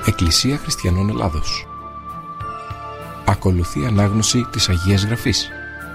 Εκκλησία Χριστιανών Ελλάδος. Ακολουθεί ανάγνωση της Αγίας Γραφής.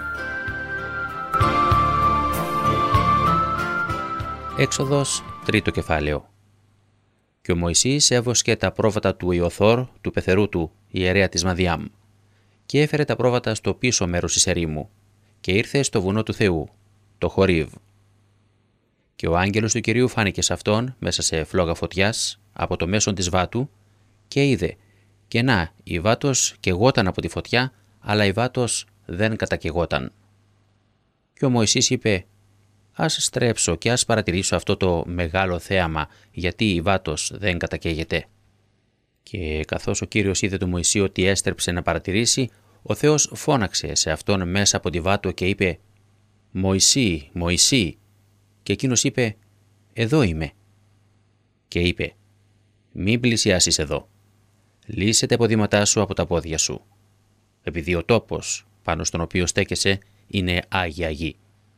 Έξοδος, τρίτο κεφάλαιο. Και ο Μωυσής έβοσκε τα πρόβατα του Ιωθώρ, του πεθερού του, ιερέα της Μαδιάμ, και έφερε τα πρόβατα στο πίσω μέρος της ερήμου, και ήρθε στο βουνό του Θεού, το Χορίβ. Και ο άγγελος του Κυρίου φάνηκε σε αυτόν μέσα σε φλόγα φωτιάς από το μέσον της βάτου, και είδε, και να, η βάτος καιγόταν από τη φωτιά, αλλά η βάτος δεν κατακαιγόταν. Και ο Μωυσής είπε: «Ας στρέψω και ας παρατηρήσω αυτό το μεγάλο θέαμα, γιατί η βάτος δεν κατακαίγεται». Και καθώς ο Κύριος είδε τον Μωυσή ότι έστρεψε να παρατηρήσει, ο Θεός φώναξε σε αυτόν μέσα από τη βάτο και είπε: «Μωυσή, Μωυσή». Και εκείνος είπε: «Εδώ είμαι». Και είπε: «Μην πλησιάσεις εδώ. Λύσε τα υποδήματά σου από τα πόδια σου, επειδή ο τόπος πάνω στον οποίο στέκεσαι είναι Άγια Γη».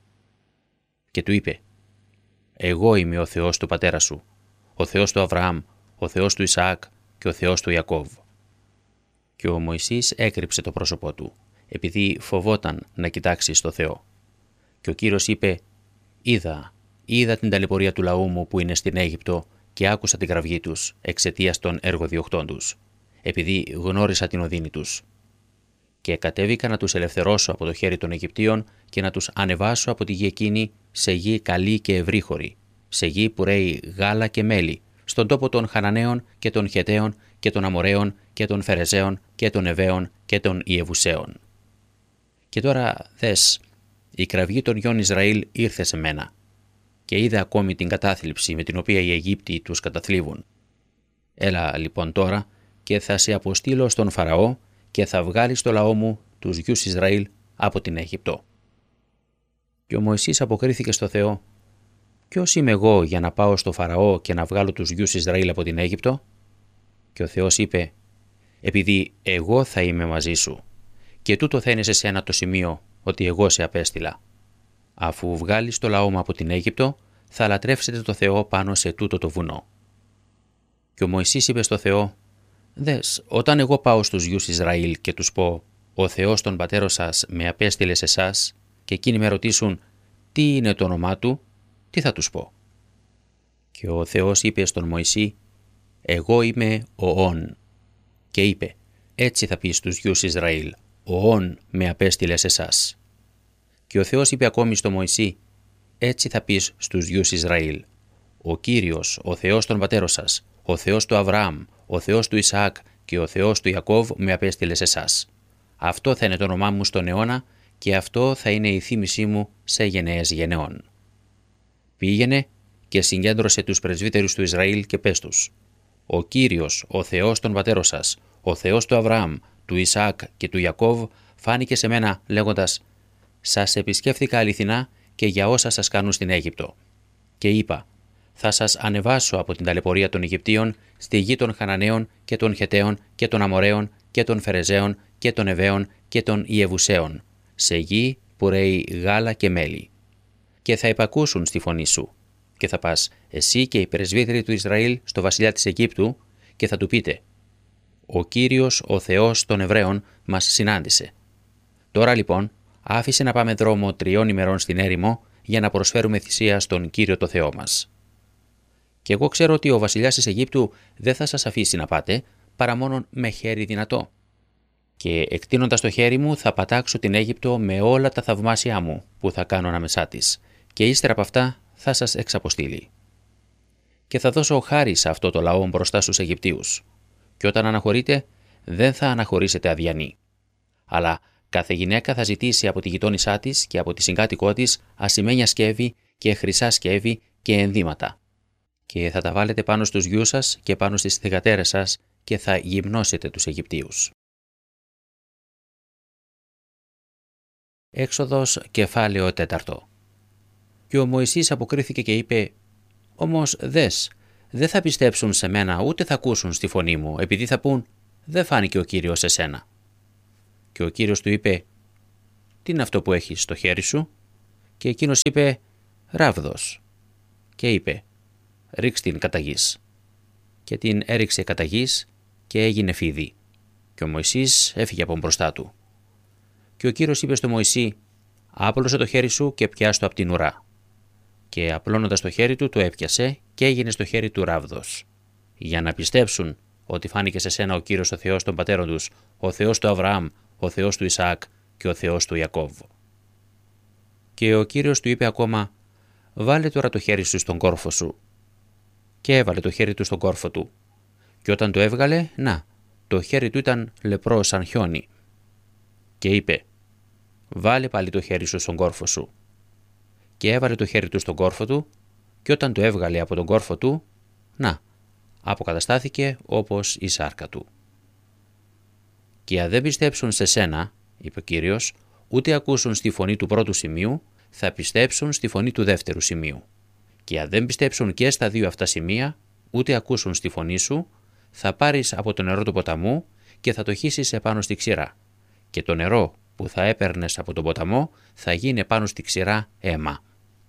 Και του είπε: «Εγώ είμαι ο Θεός του πατέρα σου, ο Θεός του Αβραάμ, ο Θεός του Ισαάκ και ο Θεός του Ιακώβ». Και ο Μωυσής έκρυψε το πρόσωπό του, επειδή φοβόταν να κοιτάξει στο Θεό. Και ο Κύριος είπε: «Είδα την ταλαιπωρία του λαού μου που είναι στην Αίγυπτο και άκουσα την κραυγή τους εξαιτίας των εργοδιοχτών τους, επειδή γνώρισα την οδύνη τους. Και κατέβηκα να τους ελευθερώσω από το χέρι των Αιγυπτίων και να τους ανεβάσω από τη γη εκείνη σε γη καλή και ευρύχωρη, σε γη που ρέει γάλα και μέλι, στον τόπο των Χαναναίων και των Χεταίων και των Αμοραίων και των Φερεζαίων και των Εβαίων και των Ιεβουσαίων. Και τώρα δες, η κραυγή των γιών Ισραήλ ήρθε σε μένα, και είδα ακόμη την κατάθλιψη με την οποία οι Αιγύπτιοι τους καταθλίβουν. Έλα λοιπόν τώρα και θα σε αποστείλω στον Φαραώ και θα βγάλει στο λαό μου τους γιους Ισραήλ από την Αίγυπτο». Και ο Μωυσής αποκρίθηκε στο Θεό: «Ποιος είμαι εγώ για να πάω στο Φαραώ και να βγάλω τους γιους Ισραήλ από την Αίγυπτο?» Και ο Θεός είπε: «Επειδή εγώ θα είμαι μαζί σου, και τούτο θα είναι σε σένα το σημείο ότι εγώ σε απέστειλα. Αφού βγάλεις το λαό μου από την Αίγυπτο, θα λατρεύσετε το Θεό πάνω σε τούτο το βουνό». Και ο Μωυσής είπε στο Θεό: «Δες, όταν εγώ πάω στους γιους Ισραήλ και τους πω: ο Θεός των πατέρων σας με απέστειλε σε εσάς, και εκείνοι με ρωτήσουν τι είναι το όνομά του, τι θα τους πω?» Και ο Θεός είπε στον Μωυσή: «Εγώ είμαι ο Ων». Και είπε: «Έτσι θα πεις στους γιους Ισραήλ: ο Ων με απέστειλε σε εσάς». Και ο Θεός είπε ακόμη στο Μωυσή: «Έτσι θα πεις στους γιους Ισραήλ: ο Κύριος, ο Θεός των πατέρων σας, ο Θεός του Αβραάμ, ο Θεός του Ισαάκ και ο Θεός του Ιακώβ με απέστειλε σε εσάς. Αυτό θα είναι το όνομά μου στον αιώνα, και αυτό θα είναι η θύμησή μου σε γενναίες γενεών. Πήγαινε και συγκέντρωσε τους πρεσβύτερους του Ισραήλ και πες τους: ο Κύριος, ο Θεός των πατέρων σας, ο Θεός του Αβραάμ, του Ισαάκ και του Ιακώβ φάνηκε σε μένα λέγοντας: σας επισκέφθηκα αληθινά και για όσα σας κάνουν στην Αίγυπτο. Και είπα: θα σας ανεβάσω από την ταλαιπωρία των Αιγυπτίων στη γη των Χαναναίων και των Χεταίων και των Αμοραίων και των Φερεζαίων και των Εβαίων και των Ιεβουσαίων, σε γη που ρέει γάλα και μέλι. Και θα υπακούσουν στη φωνή σου, και θα πας εσύ και οι πρεσβύτεροι του Ισραήλ στο βασιλιά της Αιγύπτου και θα του πείτε: ο Κύριος, ο Θεός των Εβραίων, μας συνάντησε. Τώρα λοιπόν άφησε να πάμε δρόμο 3 ημερών στην έρημο για να προσφέρουμε θυσία στον Κύριο το Θεό μας. Και εγώ ξέρω ότι ο βασιλιάς της Αιγύπτου δεν θα σας αφήσει να πάτε, παρά μόνον με χέρι δυνατό. Και εκτείνοντας το χέρι μου θα πατάξω την Αίγυπτο με όλα τα θαυμάσια μου που θα κάνω ανάμεσά της, και ύστερα από αυτά θα σας εξαποστείλει. Και θα δώσω χάρη σε αυτό το λαό μπροστά στους Αιγυπτίους, και όταν αναχωρείτε δεν θα αναχωρήσετε αδιανοί. Αλλά κάθε γυναίκα θα ζητήσει από τη γειτόνισά της και από τη συγκάτοικό της ασημένια σκεύη και χρυσά σκεύη και ενδύματα. Και θα τα βάλετε πάνω στους γιους σας και πάνω στις θυγατέρες σας και θα γυμνώσετε τους Αιγυπτίους». Έξοδος, κεφάλαιο 4. Και ο Μωυσής αποκρίθηκε και είπε: «Όμως δες, δεν θα πιστέψουν σε μένα ούτε θα ακούσουν στη φωνή μου, επειδή θα πούν: δεν φάνηκε ο Κύριος σε σένα». Και ο Κύριος του είπε: «Τι είναι αυτό που έχεις στο χέρι σου?» Και εκείνος είπε: «Ράβδος». Και είπε: «Ρίξ την κατά γης». Και την έριξε κατά γης και έγινε φίδι. Και ο Μωυσής έφυγε από μπροστά του. Και ο Κύριος είπε στο Μωυσή: «Άπλωσε το χέρι σου και πιάσ' το από την ουρά». Και απλώνοντας το χέρι του, το έπιασε και έγινε στο χέρι του ράβδος. Για να πιστέψουν ότι φάνηκε σε σένα ο Κύριος ο Θεός των πατέρων τους, ο Θεός του Αβραάμ, ο Θεός του Ισαάκ και ο Θεός του Ιακώβ. Και ο Κύριος του είπε ακόμα: «Βάλε τώρα το χέρι σου στον κόρφο σου». Και έβαλε το χέρι του στον κόρφο του. Και όταν το έβγαλε, να, το χέρι του ήταν λεπρό σαν χιόνι. Και είπε: «Βάλε πάλι το χέρι σου στον κόρφο σου». Και έβαλε το χέρι του στον κόρφο του, και όταν το έβγαλε από τον κόρφο του, να, αποκαταστάθηκε όπως η σάρκα του. «Και αν δεν πιστέψουν σε σένα», είπε ο Κύριος, «ούτε ακούσουν στη φωνή του πρώτου σημείου, θα πιστέψουν στη φωνή του δεύτερου σημείου. Και αν δεν πιστέψουν και στα δύο αυτά σημεία, ούτε ακούσουν στη φωνή σου, θα πάρεις από το νερό του ποταμού και θα το χύσεις επάνω στη ξηρά. Και το νερό που θα έπαιρνες από τον ποταμό θα γίνει πάνω στη ξηρά αίμα».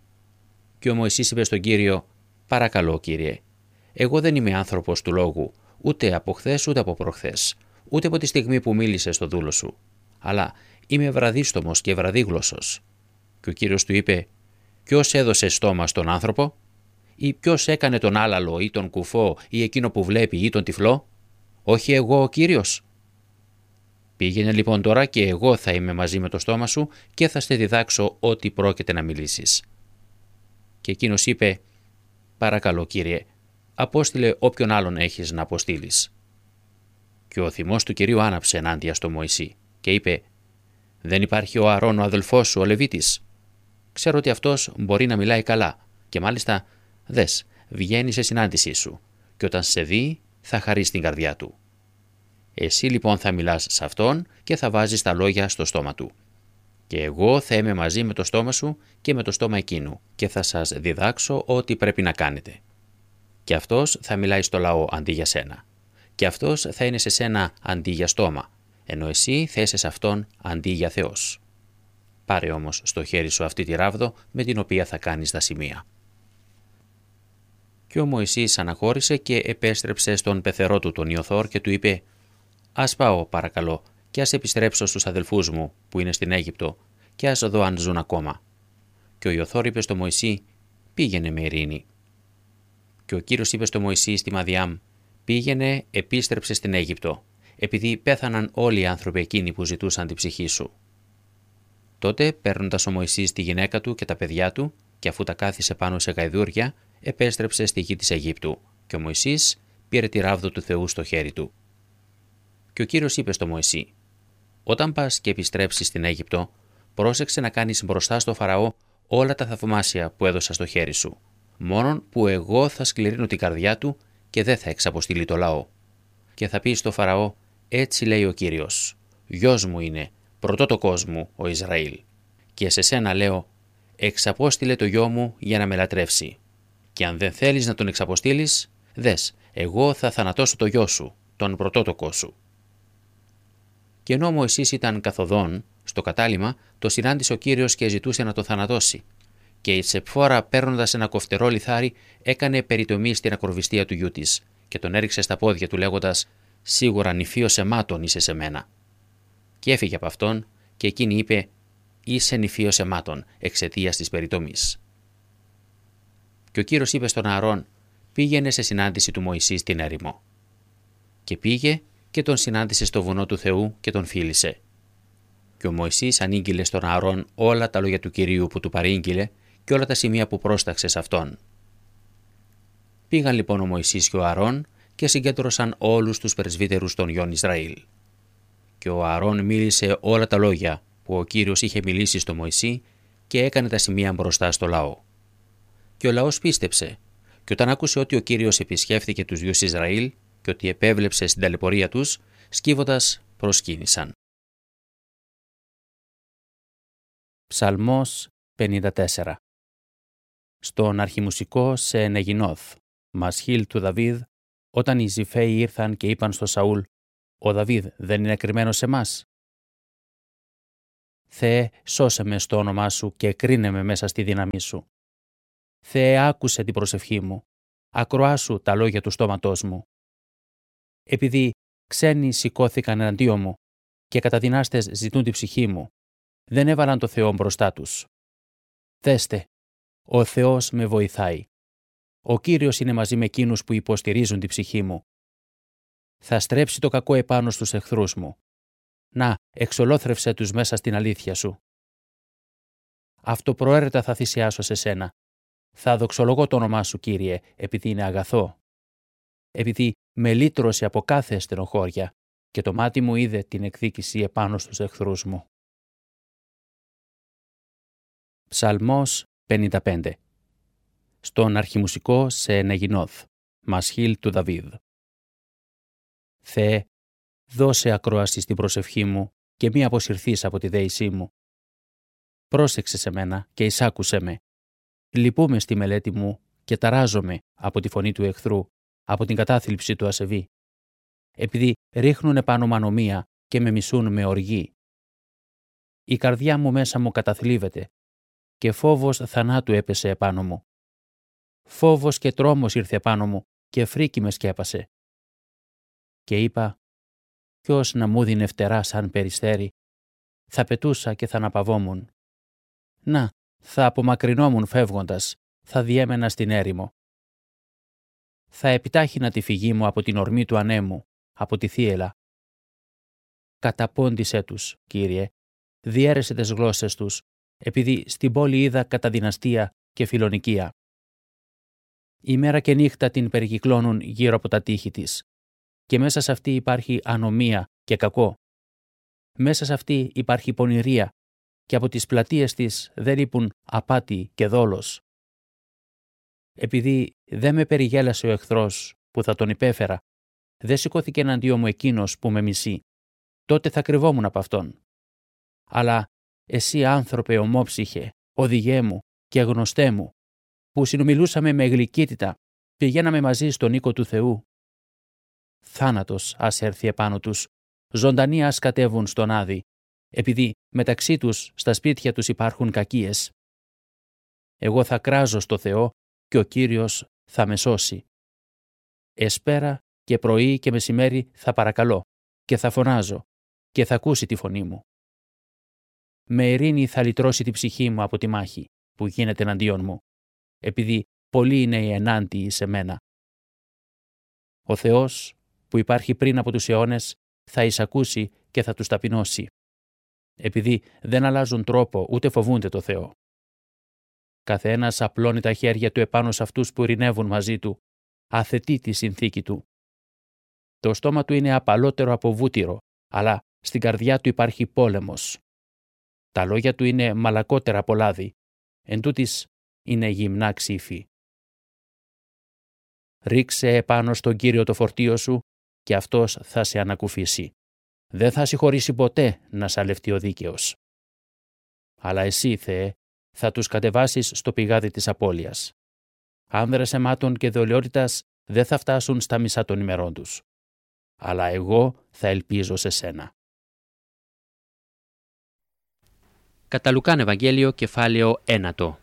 Και ο Μωυσής είπε στον Κύριο: «Παρακαλώ, Κύριε, εγώ δεν είμαι άνθρωπος του λόγου, ούτε από χθες ούτε από προχθές, ούτε από τη στιγμή που μίλησες στο δούλο σου, αλλά είμαι βραδύστομος και βραδύγλωσσος». Και ο Κύριος του είπε: «Ποιος έδωσε στόμα στον άνθρωπο, ή ποιος έκανε τον άλαλο ή τον κουφό ή εκείνο που βλέπει ή τον τυφλό? Όχι εγώ ο Κύριος? Πήγαινε λοιπόν τώρα και εγώ θα είμαι μαζί με το στόμα σου και θα σε διδάξω ό,τι πρόκειται να μιλήσεις». Και εκείνος είπε: «Παρακαλώ, Κύριε, απόστειλε όποιον άλλον έχεις να αποστείλεις». Και ο θυμός του Κυρίου άναψε ενάντια στο Μωυσή και είπε: «Δεν υπάρχει ο Αρών ο αδελφός σου, ο Λεβίτης? Ξέρω ότι αυτός μπορεί να μιλάει καλά και μάλιστα δες, βγαίνει σε συνάντησή σου και όταν σε δει θα χαρεί στην καρδιά του. Εσύ λοιπόν θα μιλάς σε αυτόν και θα βάζεις τα λόγια στο στόμα του. Και εγώ θα είμαι μαζί με το στόμα σου και με το στόμα εκείνου και θα σας διδάξω ό,τι πρέπει να κάνετε. Και αυτός θα μιλάει στο λαό αντί για σένα. Και αυτός θα είναι σε σένα αντί για στόμα, ενώ εσύ θα είσαι σε αυτόν αντί για Θεός. Πάρε όμως στο χέρι σου αυτή τη ράβδο με την οποία θα κάνεις τα σημεία». Και ο Μωυσής αναχώρησε και επέστρεψε στον πεθερό του τον Ιωθόρ και του είπε: «Ας πάω παρακαλώ και ας επιστρέψω στους αδελφούς μου που είναι στην Αίγυπτο και ας δω αν ζουν ακόμα». Και ο Ιωθόρ είπε στο Μωυσή: «Πήγαινε με ειρήνη». Και ο Κύριος είπε στο Μωυσή στη Μαδιάμ: «Πήγαινε, επίστρεψε στην Αίγυπτο, επειδή πέθαναν όλοι οι άνθρωποι εκείνοι που ζητούσαν την ψυχή σου». Τότε, παίρνοντας ο Μωυσής τη γυναίκα του και τα παιδιά του, και αφού τα κάθισε πάνω σε γαϊδούρια, επέστρεψε στη γη της Αιγύπτου, και ο Μωυσής πήρε τη ράβδο του Θεού στο χέρι του. Και ο Κύριος είπε στο Μωυσή: «Όταν πας και επιστρέψεις στην Αίγυπτο, πρόσεξε να κάνεις μπροστά στο Φαραώ όλα τα θαυμάσια που έδωσα στο χέρι σου, μόνον που εγώ θα σκληρύνω την καρδιά του και δεν θα εξαποστείλει το λαό. Και θα πει στο Φαραώ: έτσι λέει ο Κύριος, γιος μου είναι, πρωτότοκός μου ο Ισραήλ. Και σε σένα λέω: εξαπόστειλε το γιο μου για να με λατρεύσει. Και αν δεν θέλεις να τον εξαποστείλεις, δες, εγώ θα θανατώσω το γιο σου, τον πρωτότοκό σου». Και ενώ ο Μωυσής ήταν καθοδόν, στο κατάλημα το συνάντησε ο Κύριος και ζητούσε να το θανατώσει. Και η Τσεπφόρα, παίρνοντας ένα κοφτερό λιθάρι, έκανε περιτομή στην ακροβιστία του γιού της και τον έριξε στα πόδια του λέγοντας: «Σίγουρα νηφίος αιμάτων είσαι σε μένα». Και έφυγε από αυτόν και εκείνη είπε: «Είσαι νηφίος αιμάτων εξαιτίας της περιτομής». Και ο Κύριος είπε στον Ααρών: «Πήγαινε σε συνάντηση του Μωυσή στην έρημο». Και πήγε και τον συνάντησε στο βουνό του Θεού και τον φίλησε. Και ο Μωυσής ανήγγειλε στον Ααρών όλα τα λόγια του Κυρίου που του παρήγγειλε και όλα τα σημεία που πρόσταξε σε αυτόν. Πήγαν λοιπόν ο Μωυσής και ο Ααρών και συγκέντρωσαν όλους τους πρεσβύτερους των γιών Ισραήλ. Και ο Ααρών μίλησε όλα τα λόγια που ο Κύριος είχε μιλήσει στο Μωυσή και έκανε τα σημεία μπροστά στο λαό. Και ο λαός πίστεψε, και όταν άκουσε ότι ο Κύριος επισκέφθηκε τους γιους Ισραήλ και ότι επέβλεψε στην ταλαιπωρία τους, σκύβοντας προσκύνησαν. Ψαλμός 54. Στον αρχιμουσικό σε Νεγινόθ, Μασχίλ του Δαβίδ, όταν οι Ζιφαίοι ήρθαν και είπαν στο Σαούλ: «Ο Δαβίδ δεν είναι κρυμμένος σε μας? Θεέ, σώσε με στο όνομά σου και κρίνε με μέσα στη δύναμή σου. Θεέ, άκουσε την προσευχή μου, ακροάσου τα λόγια του στόματός μου. Επειδή Ξένοι σηκώθηκαν εναντίον μου και καταδυνάστες ζητούν την ψυχή μου. Δεν έβαλαν το Θεό μπροστά τους. Δέστε, ο Θεός με βοηθάει. Ο Κύριος είναι μαζί με εκείνους που υποστηρίζουν την ψυχή μου. Θα στρέψει το κακό επάνω στους εχθρούς μου. Να, εξολόθρευσέ τους μέσα στην αλήθεια σου. Αυτοπροαίρετα θα θυσιάσω σε σένα. Θα δοξολογώ το όνομά σου, Κύριε, επειδή είναι αγαθό. Επειδή με λύτρωσε από κάθε στενοχώρια και το μάτι μου είδε την εκδίκηση επάνω στους εχθρούς μου. Ψαλμός 55. Στον αρχιμουσικό σε Νεγινόθ, Μασχίλ του Δαβίδ. Θεέ, δώσε ακρόαση στην προσευχή μου και μη αποσυρθείς από τη δέησή μου. Πρόσεξε σε μένα και εισάκουσέ με. Λυπούμαι στη μελέτη μου και ταράζομαι από τη φωνή του εχθρού, από την κατάθλιψη του ασεβή. Επειδή ρίχνουν επάνω μου ανομία και με μισούν με οργή. Η καρδιά μου μέσα μου καταθλίβεται και φόβος θανάτου έπεσε επάνω μου. Φόβος και τρόμος ήρθε επάνω μου και φρίκι με σκέπασε. Και είπα, ποιος να μου δίνε φτερά σαν περιστέρι, θα πετούσα και θα αναπαυόμουν. Να, θα απομακρυνόμουν φεύγοντας, θα διέμενα στην έρημο. Θα επιτάχυνα τη φυγή μου από την ορμή του ανέμου, από τη θύελα. Καταπώντησέ τους, Κύριε, διέρεσε τις γλώσσες τους, επειδή στην πόλη είδα καταδυναστία και φιλονικία. Ημέρα και νύχτα την περικυκλώνουν γύρω από τα τείχη της, και μέσα σε αυτή υπάρχει ανομία και κακό. Μέσα σε αυτή υπάρχει πονηρία, και από τις πλατείες της δεν λείπουν απάτη και δόλος. Επειδή δεν με περιγέλασε ο εχθρός που θα τον υπέφερα, δεν σηκώθηκε εναντίον μου εκείνος που με μισεί, τότε θα κρυβόμουν από αυτόν. Αλλά εσύ, άνθρωπε ομόψυχε, οδηγέ μου και γνωστέ μου, που συνομιλούσαμε με γλυκύτητα, πηγαίναμε μαζί στον οίκο του Θεού. Θάνατος ας έρθει επάνω τους, ζωντανοί ας κατέβουν στον Άδη, επειδή μεταξύ τους στα σπίτια τους υπάρχουν κακίες. Εγώ θα κράζω στο Θεό και ο Κύριος θα με σώσει. Εσπέρα και πρωί και μεσημέρι θα παρακαλώ και θα φωνάζω και θα ακούσει τη φωνή μου. Με ειρήνη θα λυτρώσει την ψυχή μου από τη μάχη που γίνεται εναντίον μου, επειδή πολλοί είναι οι ενάντιοι σε μένα. Ο Θεός που υπάρχει πριν από τους αιώνες θα εισακούσει και θα τους ταπεινώσει, επειδή δεν αλλάζουν τρόπο ούτε φοβούνται το Θεό. Καθένας απλώνει τα χέρια του επάνω σε αυτούς που ειρηνεύουν μαζί του, αθετεί τη συνθήκη του. Το στόμα του είναι απαλότερο από βούτυρο, αλλά στην καρδιά του υπάρχει πόλεμος. Τα λόγια του είναι μαλακότερα από λάδι, εντούτοις είναι γυμνά ξύφη. Ρίξε επάνω στον Κύριο το φορτίο σου και αυτός θα σε ανακουφίσει. Δεν θα συγχωρήσει ποτέ να σαλευτεί ο δίκαιος. Αλλά εσύ, Θεέ, θα τους κατεβάσεις στο πηγάδι της απώλειας. Άνδρες αιμάτων και δολιότητας δεν θα φτάσουν στα μισά των ημερών τους. Αλλά εγώ θα ελπίζω σε σένα. Κατά Λουκάν Ευαγγέλιο, κεφάλαιο 1.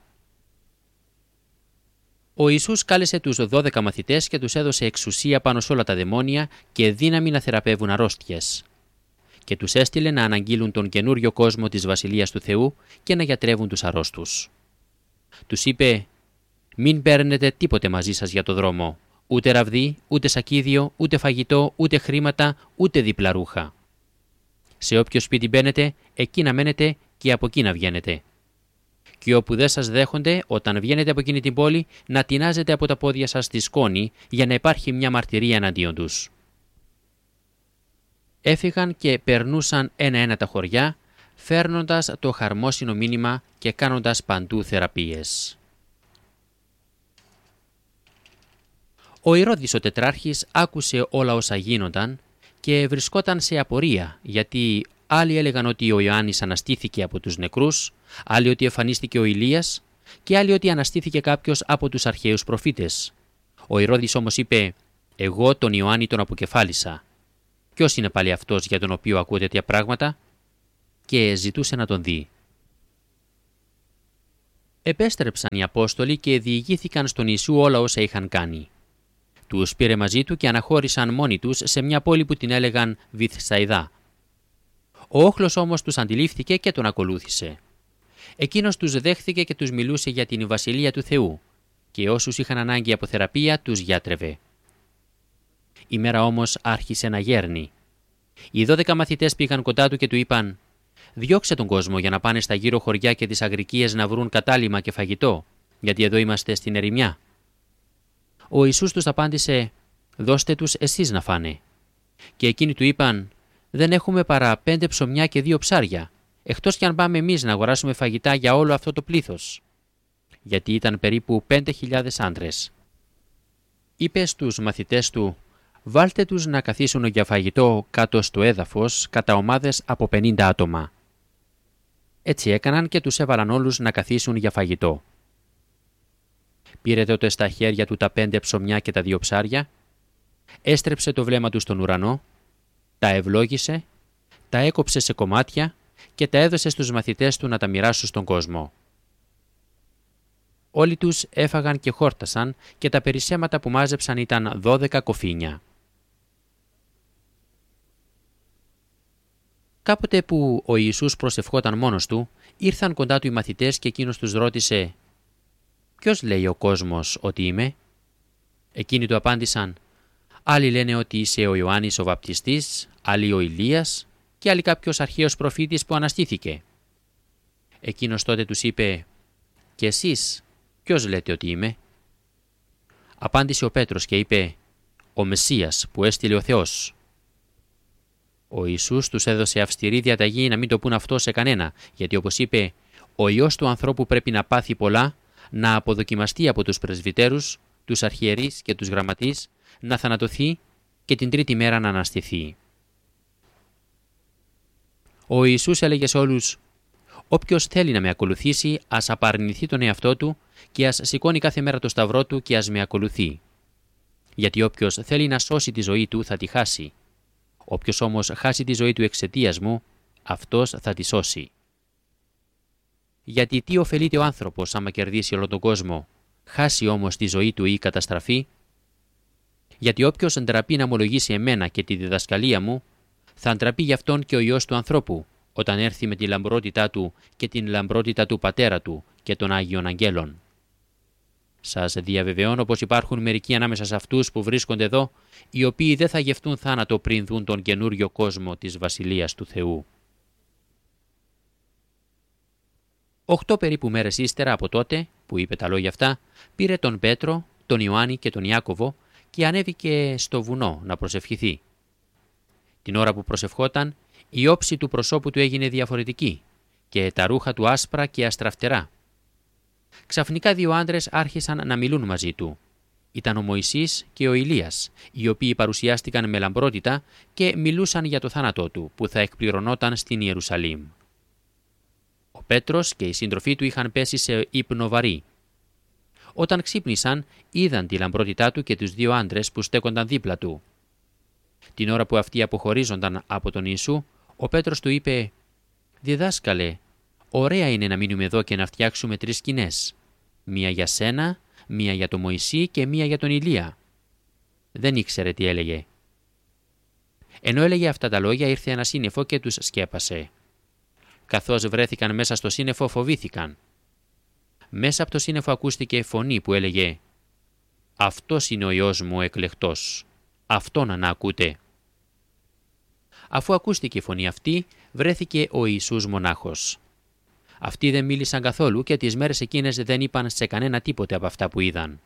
Ο Ιησούς κάλεσε τους 12 μαθητές και τους έδωσε εξουσία πάνω σε όλα τα δαιμόνια και δύναμη να θεραπεύουν αρρώστιες. Και τους έστειλε να αναγγείλουν τον καινούριο κόσμο της Βασιλείας του Θεού και να γιατρεύουν τους αρρώστους. Τους είπε: «Μην παίρνετε τίποτε μαζί σας για το δρόμο, ούτε ραβδί, ούτε σακίδιο, ούτε φαγητό, ούτε χρήματα, ούτε δίπλα ρούχα. Σε όποιο σπίτι μπαίνετε, εκεί να μένετε και από εκεί να βγαίνετε. Και όπου δεν σας δέχονται, όταν βγαίνετε από εκείνη την πόλη, να τεινάζετε από τα πόδια σας στη σκόνη για να υπάρχει μια μαρτυρία εναντίον τους». Έφυγαν και περνούσαν ένα-ένα τα χωριά, φέρνοντας το χαρμόσυνο μήνυμα και κάνοντας παντού θεραπείες. Ο Ηρώδης ο τετράρχης άκουσε όλα όσα γίνονταν και βρισκόταν σε απορία, γιατί άλλοι έλεγαν ότι ο Ιωάννης αναστήθηκε από τους νεκρούς, άλλοι ότι εμφανίστηκε ο Ηλίας και άλλοι ότι αναστήθηκε κάποιος από τους αρχαίους προφήτες. Ο Ηρώδης όμως είπε: «Εγώ τον Ιωάννη τον αποκεφάλισα. Ποιος είναι πάλι αυτός για τον οποίο ακούω τέτοια πράγματα?» Και ζητούσε να τον δει. Επέστρεψαν οι Απόστολοι και διηγήθηκαν στον Ιησού όλα όσα είχαν κάνει. Τους πήρε μαζί του και αναχώρησαν μόνοι τους σε μια πόλη που την έλεγαν Βηθσαϊδά. Ο όχλος όμως τους αντιλήφθηκε και τον ακολούθησε. Εκείνος τους δέχθηκε και τους μιλούσε για την Βασιλεία του Θεού και όσους είχαν ανάγκη από θεραπεία τους γιάτρευε. Η μέρα όμως άρχισε να γέρνει. Οι 12 μαθητές πήγαν κοντά του και του είπαν «Διώξε τον κόσμο για να πάνε στα γύρω χωριά και τις αγρικίες να βρουν κατάλημα και φαγητό, γιατί εδώ είμαστε στην ερημιά». Ο Ιησούς τους απάντησε «Δώστε τους εσείς να φάνε». Και εκείνοι του είπαν «Δεν έχουμε παρά 5 ψωμιά και 2 ψάρια, εκτός κι αν πάμε εμείς να αγοράσουμε φαγητά για όλο αυτό το πλήθος». Γιατί ήταν περίπου 5.000 άντρες. Είπε στους μαθητές του «Βάλτε τους να καθίσουν για φαγητό κάτω στο έδαφος κατά ομάδες από 50 άτομα». Έτσι έκαναν και τους έβαλαν όλους να καθίσουν για φαγητό. Πήρε τότε στα χέρια του τα 5 ψωμιά και τα 2 ψάρια, έστρεψε το βλέμμα του στον ουρανό, τα ευλόγησε, τα έκοψε σε κομμάτια και τα έδωσε στους μαθητές του να τα μοιράσουν στον κόσμο. Όλοι τους έφαγαν και χόρτασαν και τα περισσέματα που μάζεψαν ήταν 12 κοφίνια. Κάποτε που ο Ιησούς προσευχόταν μόνος του, ήρθαν κοντά του οι μαθητές και εκείνος τους ρώτησε «Ποιος λέει ο κόσμος ότι είμαι?» Εκείνοι του απάντησαν «Άλλοι λένε ότι είσαι ο Ιωάννης ο Βαπτιστής, άλλοι ο Ηλίας και άλλοι κάποιος αρχαίος προφήτης που αναστήθηκε». Εκείνος τότε τους είπε «Και εσείς ποιος λέτε ότι είμαι?» Απάντησε ο Πέτρος και είπε «Ο Μεσσίας που έστειλε ο Θεός». Ο Ιησούς τους έδωσε αυστηρή διαταγή να μην το πούν αυτό σε κανένα, γιατί όπως είπε «Ο Υιός του ανθρώπου πρέπει να πάθει πολλά, να αποδοκιμαστεί από τους πρεσβυτέρους, τους αρχιερείς και τους γραμματείς, να θανατωθεί και την 3η μέρα να αναστηθεί». Ο Ιησούς έλεγε σε όλους «Όποιος θέλει να με ακολουθήσει, ας απαρνηθεί τον εαυτό του και ας σηκώνει κάθε μέρα το σταυρό του και ας με ακολουθεί. Γιατί όποιος θέλει να σώσει τη ζωή του θα τη χάσει. Όποιος όμως χάσει τη ζωή του εξαιτίας μου, αυτός θα τη σώσει. Γιατί τι ωφελείται ο άνθρωπος άμα κερδίσει όλο τον κόσμο, χάσει όμως τη ζωή του ή καταστραφεί? Γιατί όποιος ντραπεί να ομολογήσει εμένα και τη διδασκαλία μου, θα ντραπεί γι' αυτόν και ο Υιός του ανθρώπου, όταν έρθει με τη λαμπρότητά του και την λαμπρότητα του Πατέρα του και των Άγιων Αγγέλων. Σας διαβεβαιώνω πως υπάρχουν μερικοί ανάμεσα σε αυτούς που βρίσκονται εδώ, οι οποίοι δεν θα γευτούν θάνατο πριν δουν τον καινούριο κόσμο της Βασιλείας του Θεού. 8 περίπου μέρες ύστερα από τότε που είπε τα λόγια αυτά, πήρε τον Πέτρο, τον Ιωάννη και τον Ιάκωβο και ανέβηκε στο βουνό να προσευχηθεί. Την ώρα που προσευχόταν, η όψη του προσώπου του έγινε διαφορετική και τα ρούχα του άσπρα και αστραφτερά. Ξαφνικά 2 άντρες άρχισαν να μιλούν μαζί του. Ήταν ο Μωυσής και ο Ηλίας, οι οποίοι παρουσιάστηκαν με λαμπρότητα και μιλούσαν για το θάνατό του που θα εκπληρωνόταν στην Ιερουσαλήμ. Ο Πέτρος και οι σύντροφοί του είχαν πέσει σε ύπνο βαρύ. Όταν ξύπνησαν, είδαν τη λαμπρότητά του και τους 2 άντρες που στέκονταν δίπλα του. Την ώρα που αυτοί αποχωρίζονταν από τον Ιησού, ο Πέτρος του είπε «Διδάσκαλε, ωραία είναι να μείνουμε εδώ και να φτιάξουμε 3 σκηνές. Μία για σένα, μία για τον Μωυσή και μία για τον Ηλία». Δεν ήξερε τι έλεγε. Ενώ έλεγε αυτά τα λόγια, ήρθε ένα σύννεφο και τους σκέπασε. Καθώς βρέθηκαν μέσα στο σύννεφο, φοβήθηκαν. Μέσα από το σύννεφο ακούστηκε φωνή που έλεγε «Αυτός είναι ο Υιός μου ο εκλεκτός, αυτόν να ακούτε». Αφού ακούστηκε η φωνή αυτή, βρέθηκε ο Ιησούς μονάχος. Αυτοί δεν μίλησαν καθόλου και τις μέρες εκείνες δεν είπαν σε κανένα τίποτε από αυτά που είδαν.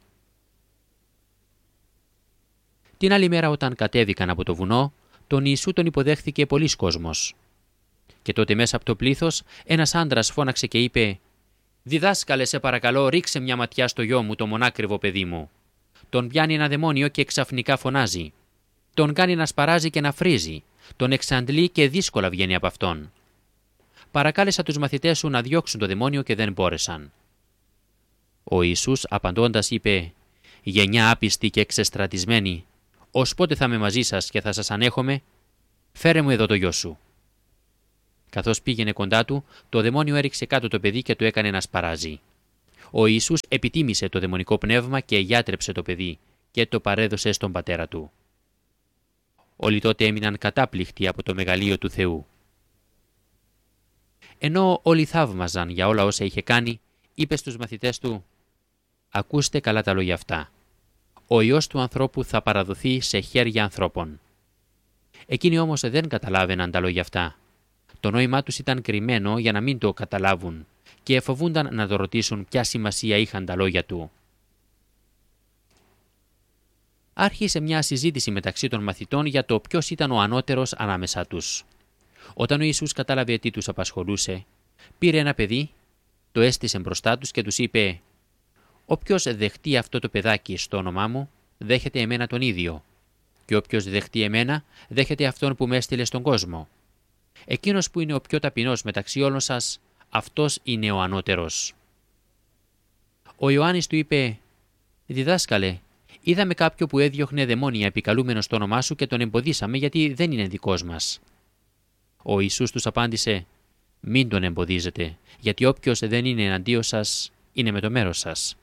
Την άλλη μέρα όταν κατέβηκαν από το βουνό, τον Ιησού τον υποδέχθηκε πολύς κόσμος. Και τότε μέσα από το πλήθος ένας άντρας φώναξε και είπε «Διδάσκαλε, σε παρακαλώ, ρίξε μια ματιά στο γιο μου, το μονάκριβο παιδί μου. Τον πιάνει ένα δαιμόνιο και ξαφνικά φωνάζει. Τον κάνει να σπαράζει και να φρίζει. Τον εξαντλεί και δύσκολα βγαίνει από αυτόν. Παρακάλεσα τους μαθητές σου να διώξουν το δαιμόνιο και δεν μπόρεσαν». Ο Ιησούς απαντώντας είπε «Γενιά άπιστη και εξεστρατισμένη, ως πότε θα είμαι μαζί σας και θα σας ανέχομαι? Φέρε μου εδώ το γιο σου». Καθώς πήγαινε κοντά του, το δαιμόνιο έριξε κάτω το παιδί και του έκανε να σπαράζει. Ο Ιησούς επιτίμησε το δαιμονικό πνεύμα και γιάτρεψε το παιδί και το παρέδωσε στον πατέρα του. Όλοι τότε έμειναν κατάπληκτοι από το μεγαλείο του Θεού. Ενώ όλοι θαύμαζαν για όλα όσα είχε κάνει, είπε στους μαθητές του: «Ακούστε καλά τα λόγια αυτά. Ο Υιός του ανθρώπου θα παραδοθεί σε χέρια ανθρώπων». Εκείνοι όμως δεν καταλάβαιναν τα λόγια αυτά. Το νόημά τους ήταν κρυμμένο για να μην το καταλάβουν και φοβούνταν να το ρωτήσουν ποια σημασία είχαν τα λόγια του. Άρχισε μια συζήτηση μεταξύ των μαθητών για το ποιος ήταν ο ανώτερος ανάμεσά τους. Όταν ο Ιησούς κατάλαβε τι τους απασχολούσε, πήρε ένα παιδί, το έστησε μπροστά τους και τους είπε: «Όποιος δεχτεί αυτό το παιδάκι στο όνομά μου, δέχεται εμένα τον ίδιο. Και όποιος δεχτεί εμένα, δέχεται αυτόν που με έστειλε στον κόσμο. Εκείνος που είναι ο πιο ταπεινός μεταξύ όλων σας, αυτός είναι ο ανώτερος». Ο Ιωάννης του είπε: «Διδάσκαλε, είδαμε κάποιο που έδιωχνε δαιμόνια επικαλούμενο στο όνομά σου και τον εμποδίσαμε γιατί δεν είναι δικός μας». Ο Ιησούς τους απάντησε: «Μην τον εμποδίζετε, γιατί όποιος δεν είναι εναντίον σας, είναι με το μέρος σας».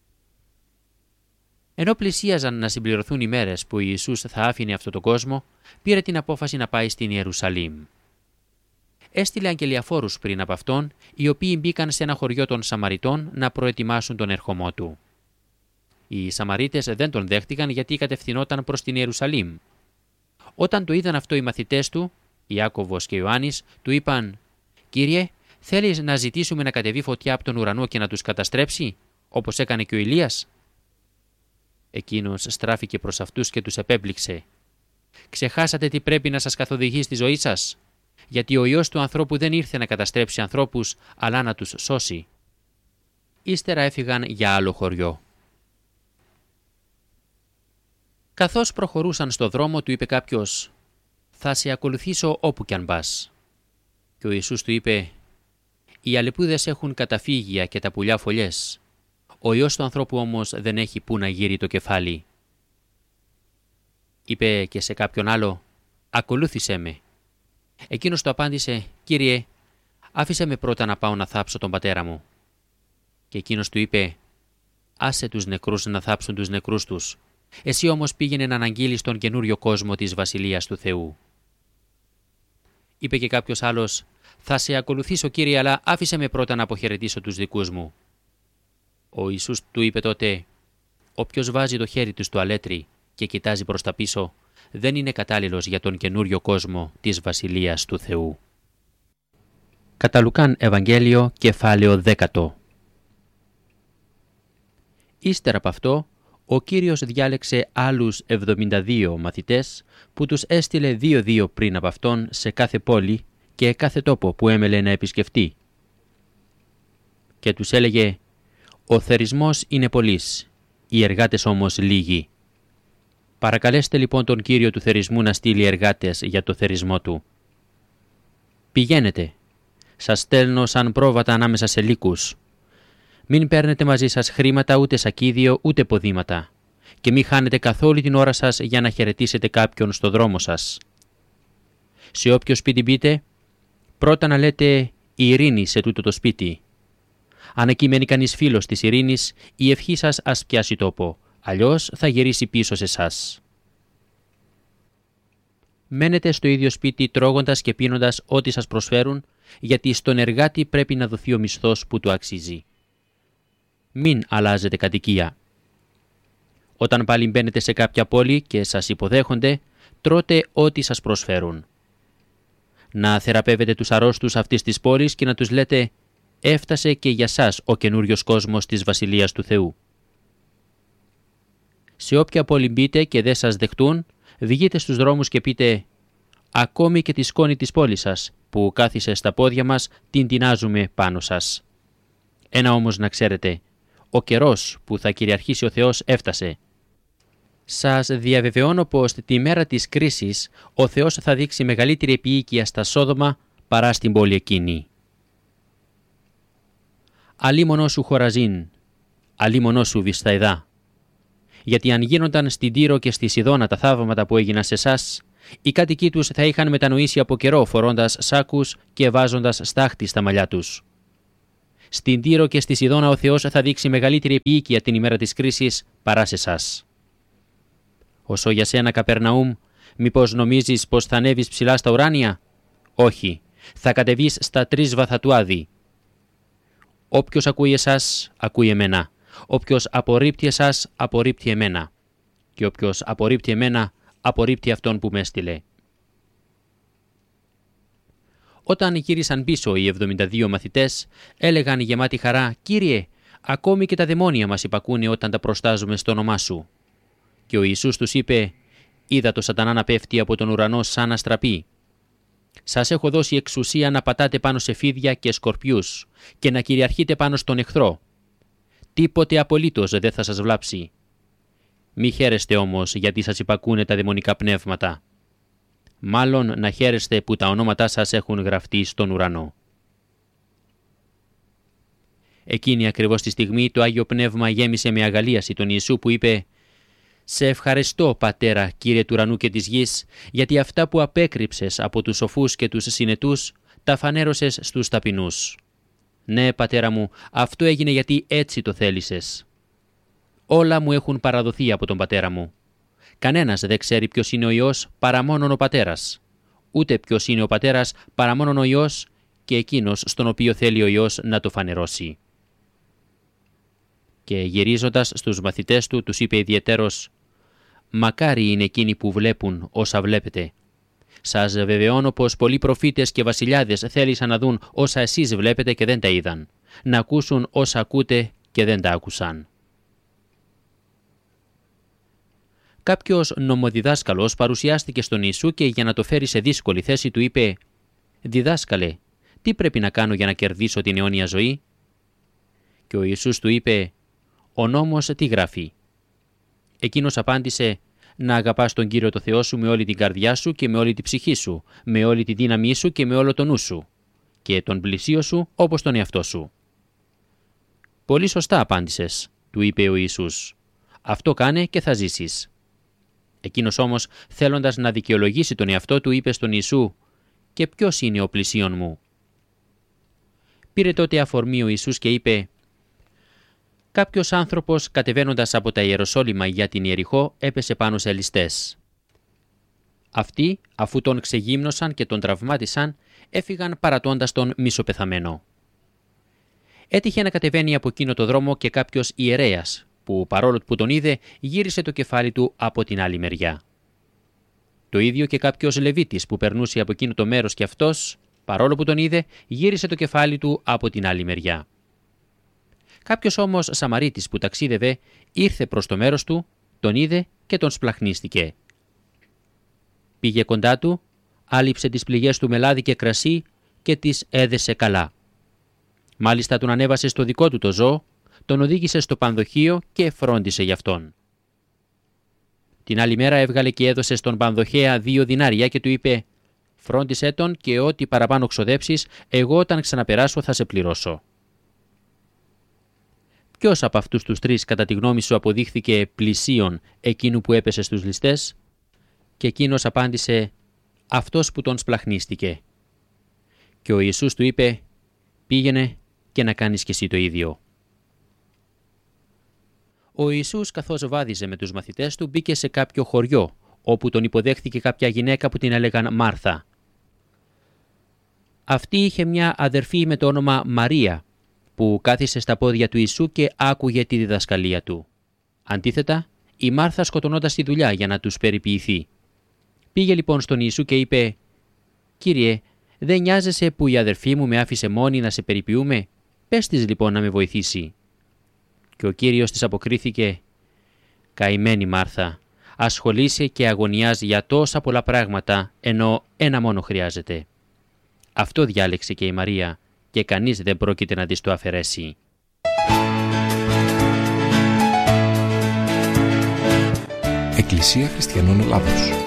Ενώ πλησίαζαν να συμπληρωθούν οι μέρες που ο Ιησούς θα άφηνε αυτόν τον κόσμο, πήρε την απόφαση να πάει στην Ιερουσαλήμ. Έστειλε αγγελιαφόρους πριν από αυτόν, οι οποίοι μπήκαν σε ένα χωριό των Σαμαριτών να προετοιμάσουν τον ερχομό του. Οι Σαμαρίτες δεν τον δέχτηκαν γιατί κατευθυνόταν προς την Ιερουσαλήμ. Όταν το είδαν αυτό οι μαθητές του, Ιάκωβος και Ιωάννης, του είπαν: «Κύριε, θέλεις να ζητήσουμε να κατεβεί φωτιά από τον ουρανό και να τους καταστρέψει, όπως έκανε και ο Ηλίας?» Εκείνος στράφηκε προς αυτούς και τους επέπληξε: «Ξεχάσατε τι πρέπει να σας καθοδηγεί στη ζωή σας? Γιατί ο Υιός του ανθρώπου δεν ήρθε να καταστρέψει ανθρώπους, αλλά να τους σώσει». Ύστερα έφυγαν για άλλο χωριό. Καθώς προχωρούσαν στο δρόμο, του είπε κάποιος: «Θα σε ακολουθήσω όπου κι αν πας». Και ο Ιησούς του είπε: «Οι αλεπούδες έχουν καταφύγια και τα πουλιά φωλιές. Ο Υιός του ανθρώπου όμως δεν έχει που να γύρει το κεφάλι». Είπε και σε κάποιον άλλο: «Ακολούθησέ με». Εκείνος του απάντησε: «Κύριε, άφησε με πρώτα να πάω να θάψω τον πατέρα μου». Και εκείνος του είπε: «Άσε τους νεκρούς να θάψουν τους νεκρούς τους. Εσύ όμως πήγαινε να αναγγείλεις τον καινούριο κόσμο της Βασιλείας του Θεού». Είπε και κάποιος άλλος: «Θα σε ακολουθήσω, Κύριε, αλλά άφησε με πρώτα να αποχαιρετήσω τους δικούς μου». Ο Ιησούς του είπε τότε: «Όποιος βάζει το χέρι του στο αλέτρι και κοιτάζει προς τα πίσω, δεν είναι κατάλληλος για τον καινούριο κόσμο της Βασιλείας του Θεού». Κατά Λουκάν Ευαγγέλιο, κεφάλαιο 10. Ύστερα από αυτό, ο Κύριος διάλεξε άλλους 72 μαθητές που τους έστειλε 2-2 πριν από αυτόν σε κάθε πόλη και κάθε τόπο που έμελε να επισκεφτεί. Και τους έλεγε: «Ο θερισμός είναι πολύς, οι εργάτες όμως λίγοι. Παρακαλέστε λοιπόν τον Κύριο του θερισμού να στείλει εργάτες για το θερισμό του. Πηγαίνετε, σας στέλνω σαν πρόβατα ανάμεσα σε λύκους. Μην παίρνετε μαζί σας χρήματα, ούτε σακίδιο, ούτε ποδήματα, και μην χάνετε καθόλου την ώρα σας για να χαιρετήσετε κάποιον στο δρόμο σας. Σε όποιο σπίτι μπείτε, πρώτα να λέτε η ειρήνη σε τούτο το σπίτι. Αν εκεί μένει κανείς φίλος της ειρήνης, η ευχή σας ας πιάσει τόπο, αλλιώς θα γυρίσει πίσω σε εσάς. Μένετε στο ίδιο σπίτι τρώγοντας και πίνοντας ό,τι σας προσφέρουν, γιατί στον εργάτη πρέπει να δοθεί ο μισθός που του αξίζει. Μην αλλάζετε κατοικία. Όταν πάλι μπαίνετε σε κάποια πόλη και σας υποδέχονται, τρώτε ό,τι σας προσφέρουν. Να θεραπεύετε τους αρρώστους αυτής της πόλης και να τους λέτε: «Έφτασε και για σας ο καινούριος κόσμος της Βασιλείας του Θεού». Σε όποια πόλη μπείτε και δεν σας δεχτούν, βγείτε στους δρόμους και πείτε: «Ακόμη και τη σκόνη της πόλης σας, που κάθισε στα πόδια μας, την τεινάζουμε πάνω σας». Ένα όμως να ξέρετε: ο καιρός που θα κυριαρχήσει ο Θεός έφτασε. Σας διαβεβαιώνω πως τη μέρα της κρίσης ο Θεός θα δείξει μεγαλύτερη επίοικια στα Σόδομα παρά στην πόλη εκείνη. Αλίμονο σου Χοραζίν, αλίμονο σου Βυσθαιδά. Γιατί αν γίνονταν στην Τύρο και στη Σιδώνα τα θαύματα που έγιναν σε εσάς, οι κάτοικοι τους θα είχαν μετανοήσει από καιρό φορώντας σάκους και βάζοντας στάχτη στα μαλλιά τους. Στην Τύρο και στη Σιδώνα ο Θεός θα δείξει μεγαλύτερη επίοικια την ημέρα της κρίσης παρά σε εσάς. Όσο για σένα, Καπερναούμ, μήπως νομίζεις πως θα ανέβεις ψηλά στα ουράνια? Όχι, θα κατεβείς στα 3 βάθα του Άδη. Όποιος ακούει εσάς, ακούει εμένα. Όποιος απορρίπτει εσάς, απορρίπτει εμένα. Και όποιος απορρίπτει εμένα, απορρίπτει αυτόν που με έστειλε. Όταν γύρισαν πίσω οι 72 μαθητές, έλεγαν γεμάτη χαρά: «Κύριε, ακόμη και τα δαιμόνια μας υπακούνε όταν τα προστάζουμε στο όνομά σου». Και ο Ιησούς τους είπε: «Είδα το σατανά να πέφτει από τον ουρανό σαν αστραπή. Σας έχω δώσει εξουσία να πατάτε πάνω σε φίδια και σκορπιούς και να κυριαρχείτε πάνω στον εχθρό. Τίποτε απολύτως δεν θα σας βλάψει. Μη χαίρεστε όμως γιατί σας υπακούνε τα δαιμονικά πνεύματα. Μάλλον να χαίρεστε που τα ονόματά σας έχουν γραφτεί στον ουρανό». Εκείνη ακριβώς τη στιγμή το Άγιο Πνεύμα γέμισε με αγαλίαση τον Ιησού που είπε: «Σε ευχαριστώ, Πατέρα, Κύριε του ουρανού και της γης, γιατί αυτά που απέκρυψες από τους σοφούς και τους συνετούς, τα φανέρωσες στους ταπεινούς. Ναι, Πατέρα μου, αυτό έγινε γιατί έτσι το θέλησες. Όλα μου έχουν παραδοθεί από τον Πατέρα μου. Κανένας δεν ξέρει ποιος είναι ο Υιός παρά μόνον ο Πατέρας. Ούτε ποιος είναι ο Πατέρας παρά μόνον ο Υιός και εκείνος στον οποίο θέλει ο Υιός να το φανερώσει». Και γυρίζοντας στους μαθητές του, τους είπε ιδιαιτέρως: «Μακάρι είναι εκείνοι που βλέπουν όσα βλέπετε. Σας βεβαιώνω πως πολλοί προφήτες και βασιλιάδες θέλησαν να δουν όσα εσείς βλέπετε και δεν τα είδαν, να ακούσουν όσα ακούτε και δεν τα άκουσαν». Κάποιος νομοδιδάσκαλος παρουσιάστηκε στον Ιησού και για να το φέρει σε δύσκολη θέση του είπε: «Διδάσκαλε, τι πρέπει να κάνω για να κερδίσω την αιώνια ζωή?» Και ο Ιησούς του είπε: «Ο νόμος τι γράφει?» Εκείνος απάντησε: «Να αγαπάς τον Κύριο το Θεό σου με όλη την καρδιά σου και με όλη την ψυχή σου, με όλη τη δύναμή σου και με όλο το νου σου, και τον πλησίο σου όπως τον εαυτό σου». «Πολύ σωστά απάντησες», του είπε ο Ιησούς. «Αυτό κάνε και θα ζήσεις». Εκείνος όμως, θέλοντας να δικαιολογήσει τον εαυτό του, είπε στον Ιησού: «Και ποιος είναι ο πλησίον μου?» Πήρε τότε αφορμή ο Ιησούς και είπε: «Κάποιος άνθρωπος, κατεβαίνοντας από τα Ιεροσόλυμα για την Ιεριχώ, έπεσε πάνω σε ληστές. Αυτοί, αφού τον ξεγύμνωσαν και τον τραυμάτισαν, έφυγαν παρατώντας τον μισοπεθαμένο. Έτυχε να κατεβαίνει από εκείνο το δρόμο και κάποιος ιερέας, που παρόλο που τον είδε, γύρισε το κεφάλι του από την άλλη μεριά. Το ίδιο και κάποιος Λεβίτης που περνούσε από εκείνο το μέρος και αυτός, παρόλο που τον είδε, γύρισε το κεφάλι του από την άλλη μεριά. Κάποιος όμως Σαμαρίτης που ταξίδευε ήρθε προς το μέρος του, τον είδε και τον σπλαχνίστηκε. Πήγε κοντά του, άλυψε τις πληγές του με λάδι και κρασί και τις έδεσε καλά. Μάλιστα τον ανέβασε στο δικό του το ζώο, τον οδήγησε στο πανδοχείο και φρόντισε γι' αυτόν. Την άλλη μέρα έβγαλε και έδωσε στον πανδοχέα 2 δινάρια και του είπε: «Φρόντισέ τον και ό,τι παραπάνω ξοδέψεις, εγώ όταν ξαναπεράσω θα σε πληρώσω». Ποιος από αυτούς τους 3 κατά τη γνώμη σου αποδείχθηκε πλησίον εκείνου που έπεσε στους ληστές? Και εκείνος απάντησε: «Αυτός που τον σπλαχνίστηκε». Και ο Ιησούς του είπε: «Πήγαινε και να κάνεις κι εσύ το ίδιο». Ο Ιησούς, καθώς βάδιζε με τους μαθητές του, μπήκε σε κάποιο χωριό, όπου τον υποδέχθηκε κάποια γυναίκα που την έλεγαν Μάρθα. Αυτή είχε μια αδερφή με το όνομα Μαρία, που κάθισε στα πόδια του Ιησού και άκουγε τη διδασκαλία του. Αντίθετα, η Μάρθα σκοτωνόταν στη δουλειά για να τους περιποιηθεί. Πήγε λοιπόν στον Ιησού και είπε: «Κύριε, δεν νοιάζεσαι που η αδερφή μου με άφησε μόνη να σε περιποιούμε? Πες της λοιπόν να με βοηθήσει». Και ο Κύριος της αποκρίθηκε: «Καημένη Μάρθα, ασχολείσαι και αγωνιάζει για τόσα πολλά πράγματα, ενώ ένα μόνο χρειάζεται. Αυτό διάλεξε και η Μαρία και κανείς δεν πρόκειται να της το αφαιρέσει». Εκκλησία Χριστιανών Ελλάδος.